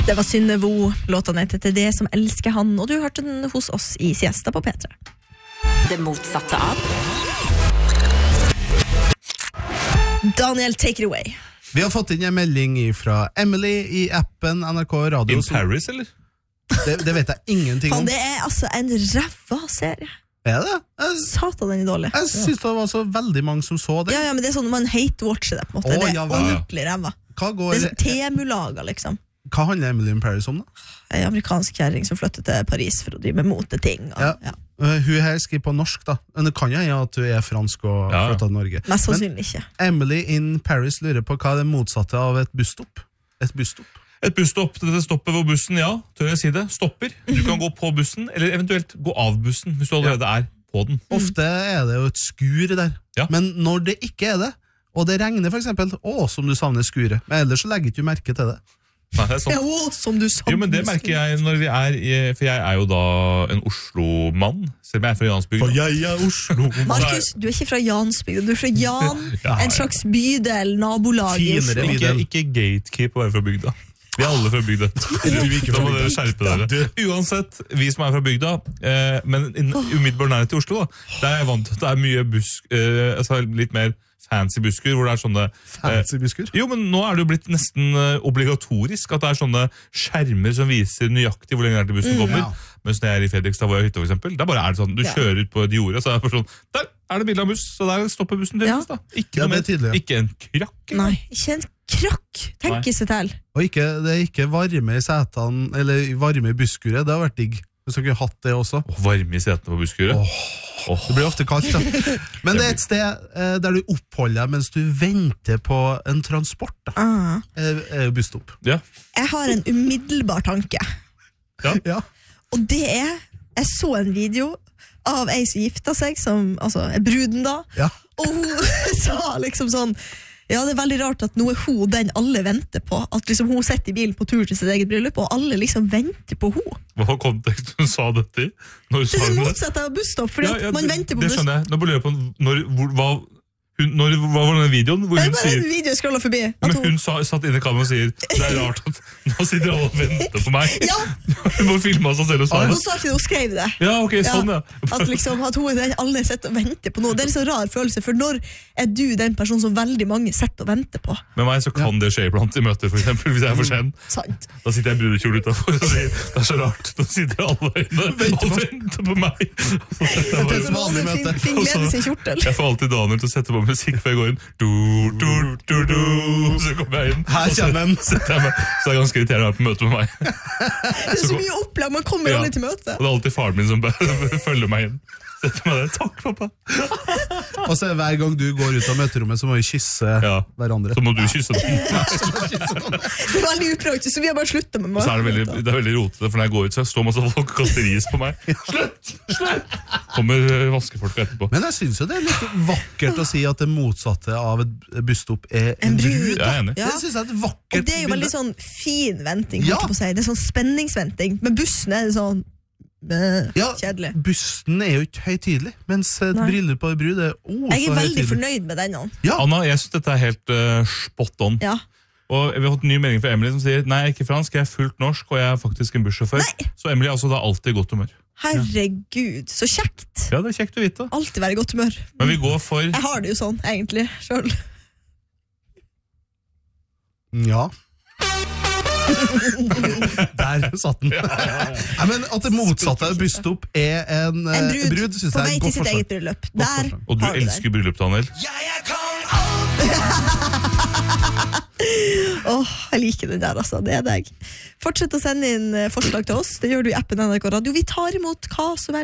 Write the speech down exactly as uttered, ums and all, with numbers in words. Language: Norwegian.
Det var Synnevo, låten heter til det som elsker han, og du hørte den hos oss i Siesta på P tre. Det motsatte av Daniel, take it away. Vi har fått inn en melding fra Emily i appen N R K Radio. In Paris, eller? Det, det vet jeg ingenting Fan, om. det er altså en ræva serie. Er det? Jeg, Satan, den er dårlig. jeg synes det var så veldig mange som så det. Ja, ja, men det er sånn man hate-watcher det på en måte. Å, det er ja, vel. ordentlig ræva. Hva, Det går, er sånn temulaga, liksom. hva handler Emily in Paris om da? En amerikansk kjæring som flytter til Paris for å drive med moteting. Og, Ja. ja. Uh, hun her skriver på norsk da. Men det kan jo hende at hun er fransk og Ja. flyttet til Norge. Mest sannsynlig ikke. Emily in Paris lurer på hva er det motsatte av et busstopp. Et busstopp. Et busstopp, dette stoppet hvor bussen, ja, tør jeg si det, stopper. Du kan gå på bussen, eller eventuelt gå av bussen, hvis du allerede er på den. Ofte er det jo et skur der. Ja. Men når det ikke er det, og det regner for eksempel, å, som du savner skuret. Men ellers så legger ikke du merke til det. Nei, det er sant. Ja, som du sa. Jo, men det merker jeg når vi er i, for jeg er jo da en Oslo-mann, selv om jeg er fra Jansbygd. jeg er Oslo. Markus, du er ikke fra Jansbygd, du er fra Jan, Ja, en slags bydel, nabolag i Oslo. Finere Ikke, ikke gatekeep å være fra bygda. Vi er alle fra bygda. Da må dere skjerpe dere. Uansett, vi som er fra bygda, eh, men in- umiddelbar nærhet til Oslo, da, der er jeg vant til at det er mye busk, eh, altså litt mer fancy busker, hvor det er sånne... Fancy buskur. Jo, men nå er det jo blitt nesten eh, obligatorisk at det er sånne skjermer som viser nøyaktig hvor lenge det er til bussen kommer. ja. Mens når jeg er i Fredrikstad, hvor jeg har hytte for eksempel, der bare er det sånn, du Ja. kjører ut på et jorde, så er det bare sånn, der er det bilde av buss, så der stopper bussen til Ja. Fredrikstad. Ikke, Ja, noe det er mer. tydelig, ja. Ikke en krakk. Nei, ikke en krakk. Tenk Nei. seg til. Og ikke, det er ikke varme i setene, eller varme i busskuret, det har vært digg. Hvis dere har hatt det også. Åh, varme i setene på busskuret. Åh. Det blir ofte kaldt da. Men det er et sted eh, der du oppholder deg mens du venter på en transport da. Ah. Eh, eh, busstopp. Ja. Jeg har en umiddelbar tanke. Ja. Og det er, jeg så en video av ei som gifta seg, som, altså er bruden da, Ja. og hun sa liksom sånn, ja, det er veldig rart at nå er hun den alle venter på, at liksom hun setter i bilen på tur til sitt eget bryllup, og alle liksom venter på hun. Hva var konteksten hun sa dette i? Når Det sa er hun det det? motsatte av busstopp, fordi Ja, ja, at man det- venter på Det buss. skjønner jeg. Nå lurer jeg på når, hvor, hva, hun, når, hva var den videoen hvor Det er hun bare sier... en video jeg scroller forbi. At Men hun, hun sa, satt inne i kameraet og sier det er rart at nå sitter alle og venter på meg. Ja. Hun må filme seg selv og sa hun det. sa ikke det, hun skrev det. Ja, ok, sånn ja. At, liksom, at hun er den alle sitter og venter på noe. Det er en så rar følelse, for når er du den personen som veldig mange sitter og venter på? Med meg så kan det skje iblant i møter, for eksempel, hvis jeg er for sen. Sant. Da sitter jeg i brudekjole utenfor og sier det er så rart. Nå sitter alle inne og venter på meg. Så setter jeg Det er bare- et vanlig møte. Finn, Finn glede sin kjortel. Jeg får alltid Daniel til å sette på musikk før jeg går inn. Du, du, du, du. Så kommer jeg inn. Her og så kommer den. setter jeg meg. Så det er ganske irriterende å være på møte med meg. Det er så mye opplag, man kommer Ja. aldri til møte. Og det er alltid faren min som bare følger meg inn. Setter meg der. Takk, pappa. Og så er hver gang du går ut av møterommet, så må vi kysse Ja. hverandre. Så må du kysse den. Det er veldig upraktisk, så vi har bare sluttet med Og så er det veldig, møte. det er veldig rotete, for når jeg går ut, så står masse folk og kaster ris på meg. Slutt! Slutt! Kommer eh, vaskefolk etterpå. Men jeg synes jo det er litt vakkert å si at det motsatte av et busstopp er En en brud. brud. Jeg er enig. Ja. Det synes jeg er et Og vakkert det er jo veldig sånn fin venting, Ja. holdt jeg på å si. Det er sånn spenningsventing. Men bussen er det sånn øh, Ja, kjedelig. bussen er jo ikke høytidelig, mens et Nei. bryllup på en brud er oh, Jeg så er veldig høytidelig. fornøyd med den nå. Ja, Anna, jeg synes dette er helt eh, spot on. Ja. Og vi har fått en ny melding fra Emily som sier nei, jeg er ikke fransk, jeg er fullt norsk, og jeg er faktisk en bussjåfør. Så Emily er altså da alltid i godt humør. Herregud, så kjekt. Ja, det er kjekt å vite. Alltid være i godt humør. Men vi går for... Jeg har det jo sånn, egentlig, selv. ja. Der satt den. Nei, men at det motsatte av busstopp er en, eh, En brud, brud synes på jeg er vei et til godt sitt forslag. eget bryllup. Der forslag. Og du har vi det. elsker bryllup, Daniel. Åh, jeg liker den der, altså. Det er deg. Fortsett å sende inn eh, forslag til oss. Det gjør du i appen N R K Radio. Vi tar imot hva som helst.